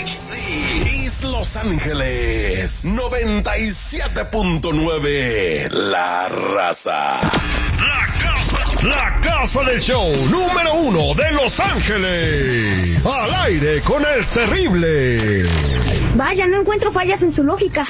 Sí, es Los Ángeles 97.9, La Raza. La casa del show número 1 de Los Ángeles. Al aire con el terrible. Vaya, no encuentro fallas en su lógica.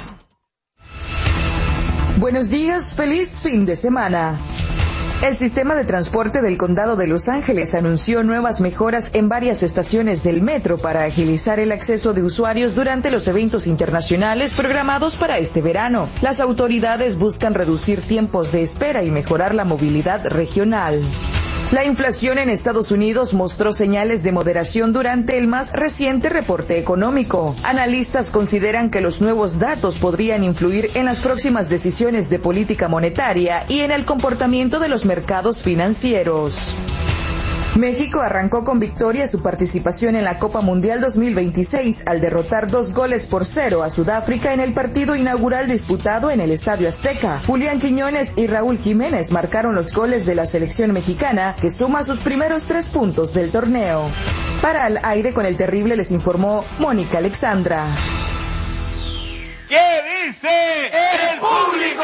Buenos días, feliz fin de semana. El sistema de transporte del condado de Los Ángeles anunció nuevas mejoras en varias estaciones del metro para agilizar el acceso de usuarios durante los eventos internacionales programados para este verano. Las autoridades buscan reducir tiempos de espera y mejorar la movilidad regional. La inflación en Estados Unidos mostró señales de moderación durante el más reciente reporte económico. Analistas consideran que los nuevos datos podrían influir en las próximas decisiones de política monetaria y en el comportamiento de los mercados financieros. México arrancó con victoria su participación en la Copa Mundial 2026 al derrotar 2-0 a Sudáfrica en el partido inaugural disputado en el Estadio Azteca. Julián Quiñones y Raúl Jiménez marcaron los goles de la selección mexicana, que suma sus primeros 3 puntos del torneo. Para Al Aire con el Terrible les informó Mónica Alexandra. ¿Qué dice el público?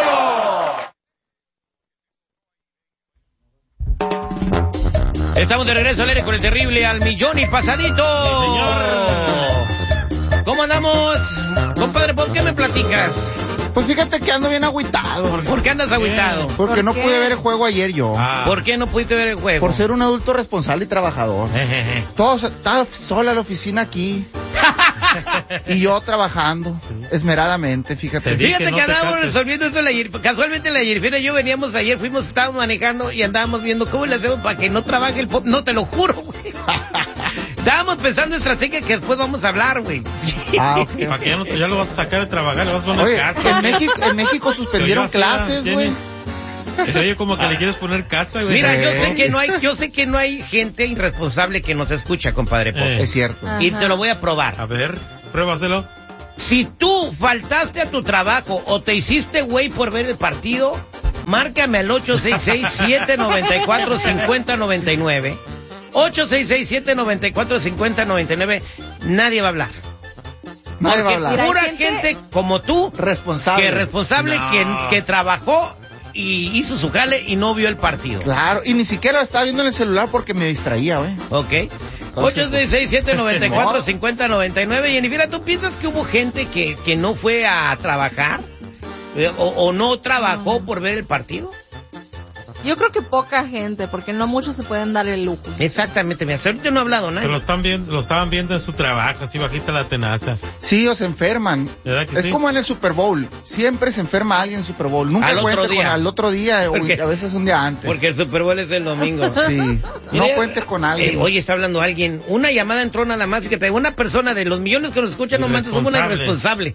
Estamos de regreso al aire con el Terrible al millón y pasadito. Sí, señor. ¿Cómo andamos? Compadre, ¿por qué me platicas? Pues fíjate que ando bien agüitado. ¿Por qué andas agüitado? Porque no pude ver el juego ayer yo. ¿Por qué no pudiste ver el juego? Por ser un adulto responsable y trabajador. Todos, estaba sola la oficina aquí. Y yo trabajando esmeradamente, fíjate. Fíjate que andábamos resolviendo esto casualmente la Yerfera y yo veníamos ayer, estábamos manejando y andábamos viendo cómo le hacemos para que no trabaje el pop. No, te lo juro, güey. Estábamos pensando en estrategia que después vamos a hablar, güey. Okay. Para que ya lo vas a sacar de trabajar, le vas a poner Oye, casa. En México suspendieron clases, güey. Se oye como que le quieres poner casa, güey. Mira, yo sé que no hay gente irresponsable que nos escucha, compadre Pop. Es cierto. Y te lo voy a probar. A ver, pruébaselo. Si tú faltaste a tu trabajo o te hiciste güey por ver el partido, márcame al 866-794-5099. 866-794-5099. Nadie va a hablar. Nadie va a hablar. Pura gente como tú, responsable, que responsable, no. que trabajó y hizo su jale y no vio el partido. Claro, y ni siquiera lo estaba viendo en el celular porque me distraía, güey. Ok. 866-794-5099. Jennifer, ¿tú piensas que hubo gente que no fue a trabajar? ¿O no trabajó por ver el partido? Yo creo que poca gente, porque no muchos se pueden dar el lujo. Exactamente, mira, hasta ahorita no ha hablado nadie. Pero lo estaban viendo en su trabajo, así bajita la tenaza. Sí, o se enferman. ¿Verdad que es sí? como en el Super Bowl. Siempre se enferma alguien en el Super Bowl. Nunca cuentes con al otro día, o a veces un día antes. Porque el Super Bowl es el domingo. Sí. No cuentes con alguien. Oye, está hablando alguien. Una llamada entró nada más. Fíjate, una persona de los millones que nos escuchan, no manches, somos una irresponsable.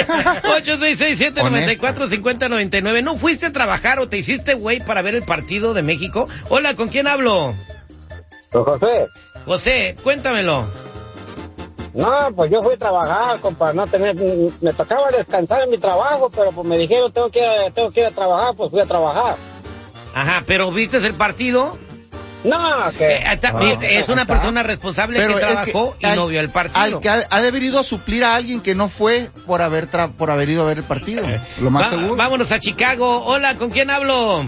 866-794-5099. ¿No fuiste a trabajar o te hiciste güey para ver el partido de México? Hola, ¿con quién hablo? Con José. José, cuéntamelo. No, pues yo fui a trabajar, compa, no tener, me tocaba descansar en mi trabajo, pero pues me dijeron tengo que ir a trabajar, pues fui a trabajar. Ajá, pero ¿viste el partido? No, que... es una persona responsable pero que trabajó y no vio el partido. Al que ha debido suplir a alguien que no fue por haber ido a ver el partido. Lo más seguro. Vámonos a Chicago. Hola, ¿con quién hablo?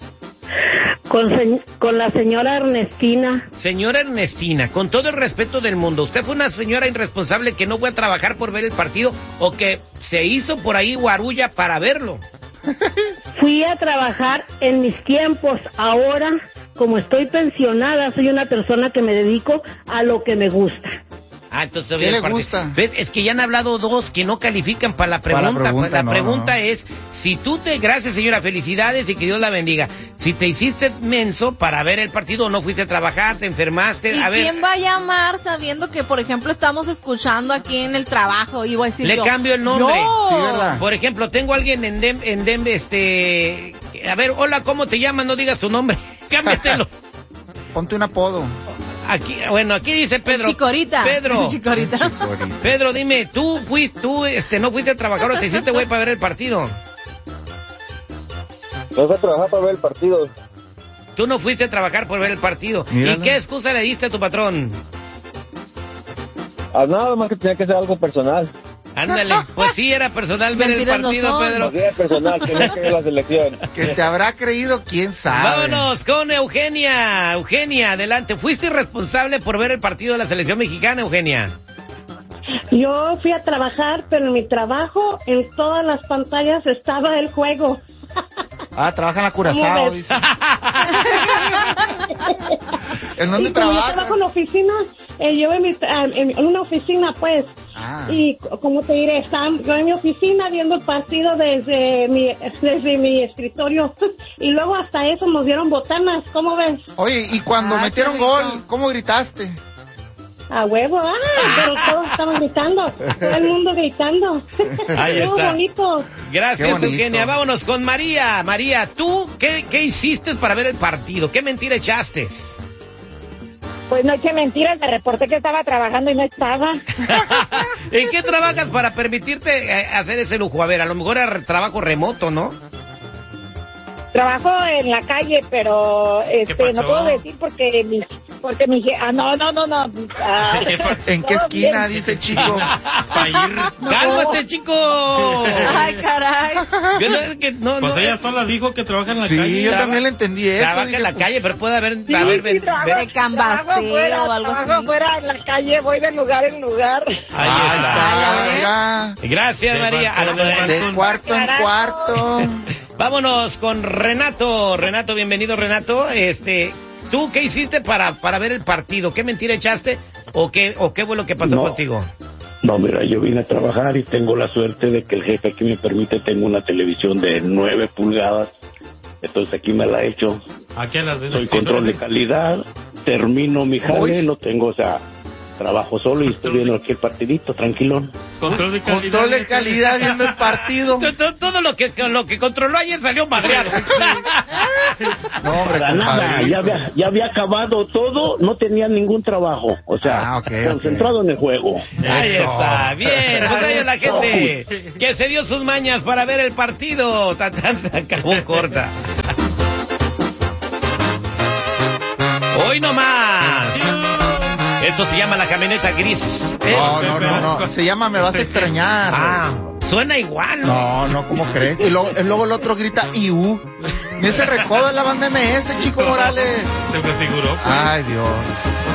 Con la señora Ernestina. Señora Ernestina, con todo el respeto del mundo, ¿usted fue una señora irresponsable que no fue a trabajar por ver el partido o que se hizo por ahí guarulla para verlo? Fui a trabajar en mis tiempos. Ahora, como estoy pensionada, soy una persona que me dedico a lo que me gusta. Ah, entonces ¿qué le gusta? ¿Ves? Es que ya han hablado dos que no califican para la pregunta. La pregunta es, si tú gracias señora, felicidades y que Dios la bendiga. Si te hiciste menso para ver el partido o no fuiste a trabajar, te enfermaste, ¿Y quién va a llamar sabiendo que, por ejemplo, estamos escuchando aquí en el trabajo? Y voy a decir le cambio el nombre. No. Sí, ¿verdad? Por ejemplo, tengo a alguien en Denver, a ver, hola, ¿cómo te llamas? No digas tu nombre. Cámbiatelo. Ponte un apodo. Aquí dice Pedro. Chicorita. Pedro. Chicorita. Pedro, dime, tú no fuiste a trabajar o te hiciste güey para ver el partido. No fui a trabajar para ver el partido. Tú no fuiste a trabajar por ver el partido. Mírala. ¿Y qué excusa le diste a tu patrón? Nada más que tenía que ser algo personal. Ándale, pues sí, era personal ver el partido, Pedro. Pues era personal, tenía que ver la selección. Que te habrá creído, quién sabe. Vámonos con Eugenia. Eugenia, adelante. ¿Fuiste responsable por ver el partido de la selección mexicana, Eugenia? Yo fui a trabajar, pero en mi trabajo, en todas las pantallas estaba el juego. Trabaja en la Curazao, dice. ¿En dónde trabajas? Yo trabajo en la oficina, yo en una oficina, pues. Y, ¿cómo te diré? Estaba yo en mi oficina viendo el partido desde mi escritorio. Y luego hasta eso nos dieron botanas, ¿cómo ves? Oye, y cuando metieron gol, ¿cómo gritaste? A huevo, pero todos estaban gritando, todo el mundo gritando. Ahí está. Bonito. Gracias, Eugenia. Vámonos con María. María, ¿tú qué hiciste para ver el partido? ¿Qué mentira echaste? Pues no eché mentiras, me reporté que estaba trabajando y no estaba. ¿En qué trabajas para permitirte hacer ese lujo? A ver, a lo mejor era trabajo remoto, ¿no? Trabajo en la calle, pero no puedo decir porque mi no. ¿En qué esquina, dice Chico? ¡Cálmate, Chico! Ay, caray. Pues ella sola dijo que trabaja en la calle. Sí, yo también le entendí eso. Trabaja en la calle, pero puede haber... de cambaseo o algo así. Trabajo fuera en la calle, voy de lugar en lugar. Ahí está. Gracias, María. De cuarto en cuarto. Vámonos con Renato. Renato, bienvenido, Renato. ¿Tú qué hiciste para ver el partido? ¿Qué mentira echaste o qué fue lo que pasó contigo? No, mira, yo vine a trabajar y tengo la suerte de que el jefe aquí me permite, tengo una televisión de 9 pulgadas, entonces aquí me la he hecho. Soy control de calidad, termino mi jale, lo tengo, o sea, trabajo solo y estoy viendo aquí el partidito, tranquilón. Control de calidad viendo el partido. Todo lo que controló ayer salió madreado. No, hombre, para nada, ya había acabado todo, no tenía ningún trabajo, o sea, concentrado en el juego. Ahí está, bien, pues ahí es la gente que se dio sus mañas para ver el partido. Se acabó corta. Hoy nomás. Esto se llama la camioneta gris. No. Se llama Me Vas a Extrañar. Suena igual, ¿no? No, ¿cómo crees? Y luego el otro grita IU. Ni ese recodo de la banda MS, Chico Morales. Se me figuró. Ay, Dios.